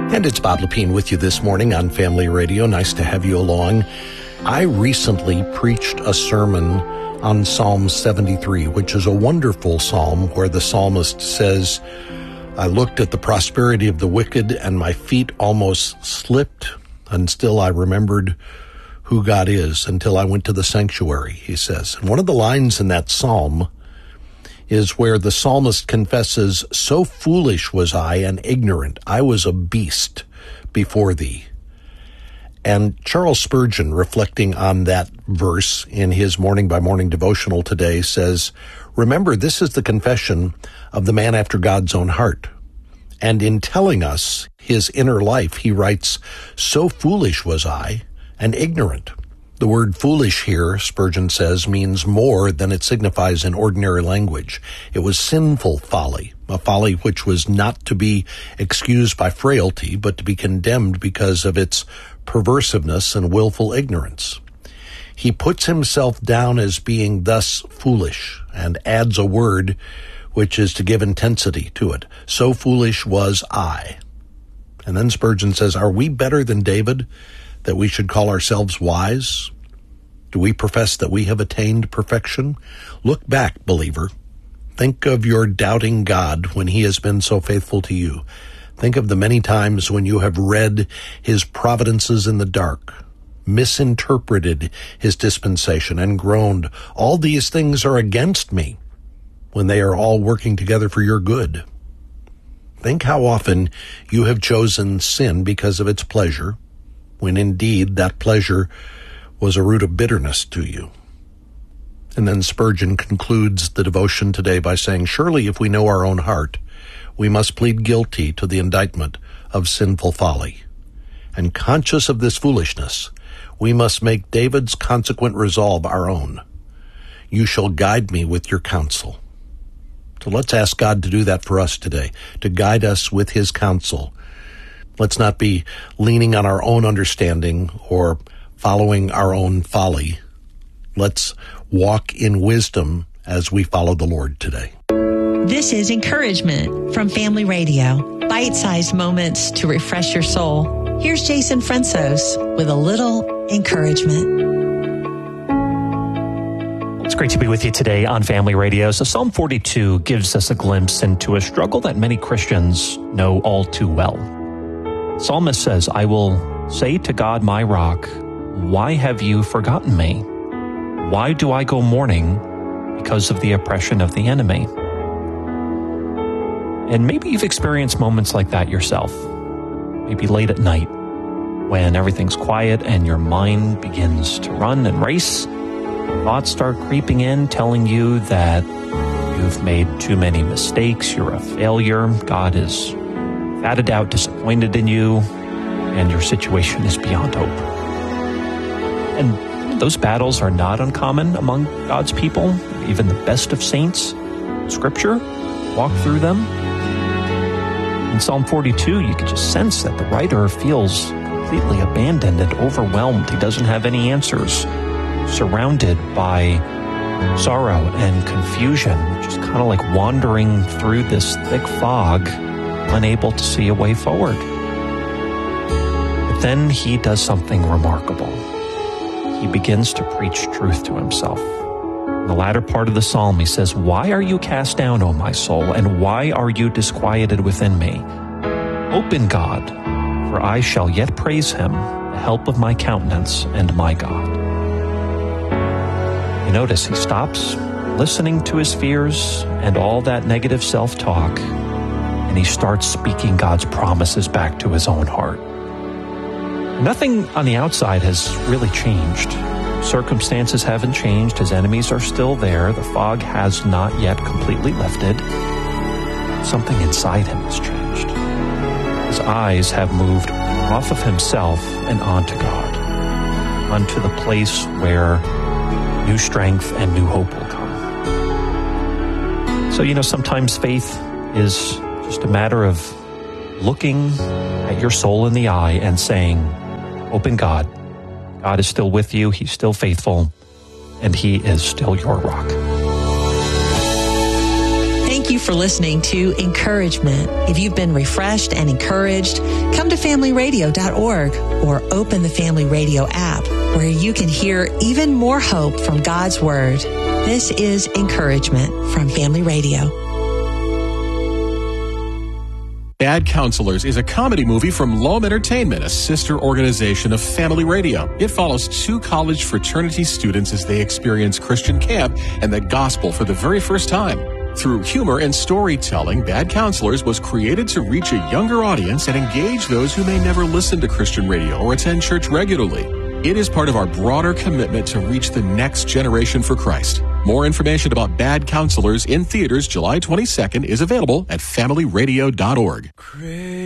And it's Bob Lepine with you this morning on Family Radio. Nice to have you along. I recently preached a sermon on Psalm 73, which is a wonderful psalm where the psalmist says, I looked at the prosperity of the wicked and my feet almost slipped, and still I remembered who God is until I went to the sanctuary, he says. And one of the lines in that psalm is where the psalmist confesses, so foolish was I and ignorant. I was a beast before thee. And Charles Spurgeon, reflecting on that verse in his Morning by Morning devotional today, says, remember, this is the confession of the man after God's own heart. And in telling us his inner life, he writes, so foolish was I and ignorant. The word foolish here, Spurgeon says, means more than it signifies in ordinary language. It was sinful folly, a folly which was not to be excused by frailty, but to be condemned because of its perversiveness and willful ignorance. He puts himself down as being thus foolish and adds a word which is to give intensity to it. So foolish was I. And then Spurgeon says, are we better than David, that we should call ourselves wise? Do we profess that we have attained perfection? Look back, believer. Think of your doubting God when he has been so faithful to you. Think of the many times when you have read his providences in the dark, misinterpreted his dispensation, and groaned, all these things are against me, when they are all working together for your good. Think how often you have chosen sin because of its pleasure, when indeed that pleasure was a root of bitterness to you. And then Spurgeon concludes the devotion today by saying, surely if we know our own heart, we must plead guilty to the indictment of sinful folly. And conscious of this foolishness, we must make David's consequent resolve our own. You shall guide me with your counsel. So let's ask God to do that for us today, to guide us with his counsel. Let's not be leaning on our own understanding or following our own folly. Let's walk in wisdom as we follow the Lord today. This is encouragement from Family Radio. Bite-sized moments to refresh your soul. Here's Jason Fransos with a little encouragement. It's great to be with you today on Family Radio. So Psalm 42 gives us a glimpse into a struggle that many Christians know all too well. Psalmist says, I will say to God, my rock, why have you forgotten me? Why do I go mourning because of the oppression of the enemy? And maybe you've experienced moments like that yourself. Maybe late at night when everything's quiet and your mind begins to run and race. Thoughts start creeping in, telling you that you've made too many mistakes, you're a failure, God is fatted out, disappointed in you, and your situation is beyond hope. And those battles are not uncommon among God's people. Even the best of saints, Scripture, walk through them. In Psalm 42, you can just sense that the writer feels completely abandoned and overwhelmed. He doesn't have any answers. Surrounded by sorrow and confusion, just kind of like wandering through this thick fog, unable to see a way forward. But then he does something remarkable. He begins to preach truth to himself. In the latter part of the psalm, he says, why are you cast down, O my soul, and why are you disquieted within me? Hope in God, for I shall yet praise him, the help of my countenance and my God. You notice he stops listening to his fears and all that negative self-talk, and he starts speaking God's promises back to his own heart. Nothing on the outside has really changed. Circumstances haven't changed. His enemies are still there. The fog has not yet completely lifted. Something inside him has changed. His eyes have moved off of himself and onto God, onto the place where new strength and new hope will come. So, sometimes faith is just a matter of looking at your soul in the eye and saying, hope in God. God is still with you. He's still faithful, and he is still your rock. Thank Thank you for listening to Encouragement. If you've been refreshed and encouraged, come to familyradio.org or open the Family Radio app where you can hear even more hope from God's Word. This is Encouragement from Family Radio. Bad Counselors is a comedy movie from Loam Entertainment, a sister organization of Family Radio. It follows two college fraternity students as they experience Christian camp and the gospel for the very first time. Through humor and storytelling, Bad Counselors was created to reach a younger audience and engage those who may never listen to Christian radio or attend church regularly. It is part of our broader commitment to reach the next generation for Christ. More information about Bad Counselors in theaters July 22nd is available at familyradio.org.